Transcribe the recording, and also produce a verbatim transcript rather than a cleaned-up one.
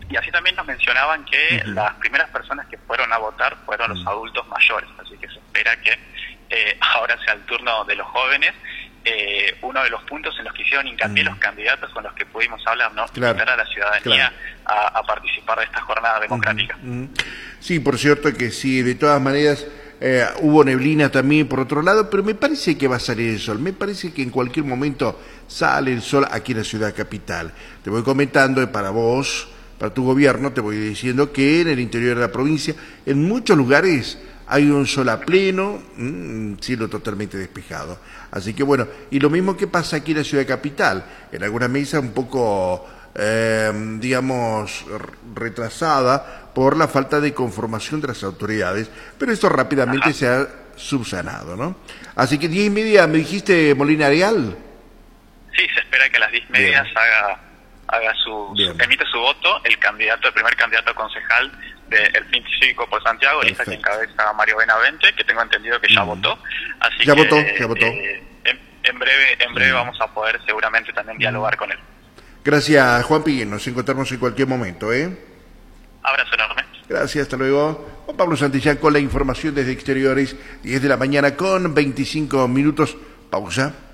Y así también nos mencionaban que uh-huh. las primeras personas que fueron a votar fueron uh-huh. los adultos mayores, así que se espera que eh, ahora sea el turno de los jóvenes. Eh, uno de los puntos en los que hicieron hincapié uh-huh. los candidatos con los que pudimos hablar, ¿no? Claro. Invitar a la ciudadanía claro. a, a participar de esta jornada democrática. Uh-huh. Uh-huh. Sí, por cierto que sí, de todas maneras eh, hubo neblina también por otro lado, pero me parece que va a salir el sol, me parece que en cualquier momento sale el sol aquí en la ciudad capital. Te voy comentando y para vos, para tu gobierno, te voy diciendo que en el interior de la provincia, en muchos lugares hay un sol a pleno, un cielo totalmente despejado. Así que bueno, y lo mismo que pasa aquí en la ciudad capital, en alguna mesa un poco, eh, digamos, retrasada por la falta de conformación de las autoridades, pero esto rápidamente Ajá. se ha subsanado, ¿no? Así que diez y media, ¿me dijiste Molina Areal? Sí, se espera que a las diez y media haga, haga su, su, emite su voto el candidato, el primer candidato a concejal del Frente Cívico por Santiago, lista que encabeza Mario Benavente, que tengo entendido que ya mm. votó. Así ya que, votó, ya votó. Eh, en, en breve, en breve mm. vamos a poder seguramente también dialogar mm. con él. Gracias, Juanpi, nos encontramos en cualquier momento, ¿eh? Abrazo enorme. Gracias, hasta luego. Juan Pablo Santillán con la información desde Exteriores, diez de la mañana con veinticinco minutos. Pausa.